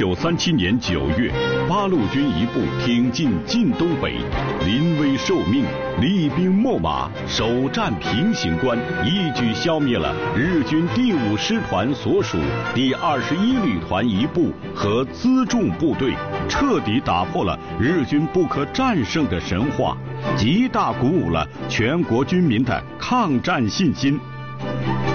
1937年9月，八路军一部挺进晋东北，临危受命，厉兵秣马，首战平型关，一举消灭了日军第5师团所属第21旅团一部和辎重部队，彻底打破了日军不可战胜的神话，极大鼓舞了全国军民的抗战信心。